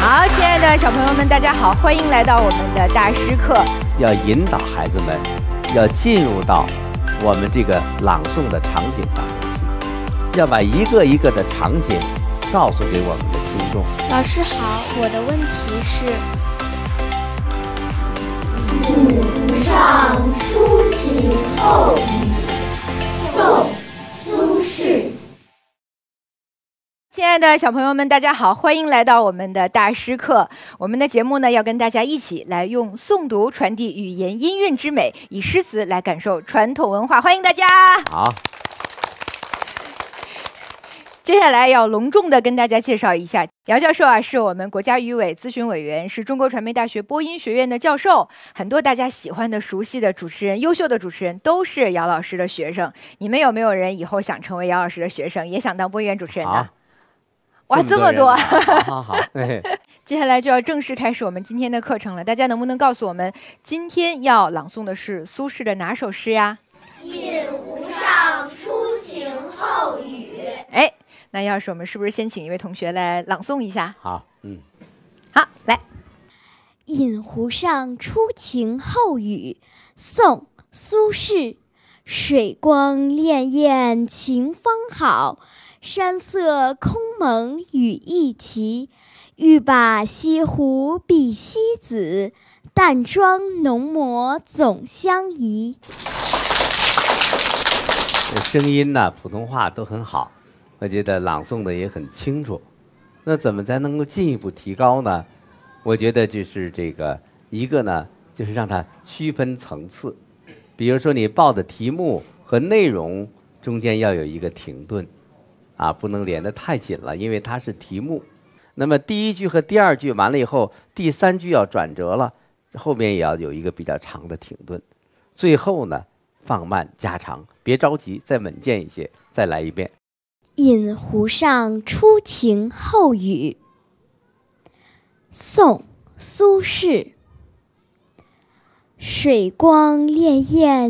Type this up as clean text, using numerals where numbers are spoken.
好，亲爱的小朋友们，大家好，欢迎来到我们的大师课。 要引导孩子们，要进入到我们这个朗诵的场景当中去，要把一个一个的场景告诉给我们的听众。 老师好，我的问题是： 古上抒情后语，宋·苏轼。 亲爱的小朋友们，大家好，欢迎来到我们的大师课。我们的节目呢，要跟大家一起来用诵读传递语言音韵之美，以诗词来感受传统文化。欢迎大家。 好， 接下来要隆重的跟大家介绍一下，姚教授啊，是我们国家语委咨询委员，是中国传媒大学播音学院的教授。很多大家喜欢的、熟悉的主持人、优秀的主持人，都是姚老师的学生。你们有没有人以后想成为姚老师的学生，也想当播音员主持人呢？哇，这么多！ 好， 接下来就要正式开始我们今天的课程了。大家能不能告诉我们，今天要朗诵的是苏轼的哪首诗呀？ 引湖上抒情后语。 哎，那要是我们是不是先请一位同学来朗诵一下？ 好， 好，来。 引湖上初晴后雨，宋·苏轼。水光潋滟晴方好，山色空蒙雨亦奇。欲把西湖比西子，淡妆浓抹总相宜。 声音呢，普通话都很好，我觉得朗诵的也很清楚。那怎么才能够进一步提高呢？我觉得就是一个呢，就是让它区分层次。比如说你报的题目和内容中间要有一个停顿，不能连得太紧了，因为它是题目。那么第一句和第二句完了以后，第三句要转折了，后面也要有一个比较长的停顿。最后呢，放慢加长，别着急，再稳健一些，再来一遍。 引湖上初晴后雨，宋·苏轼。水光潋滟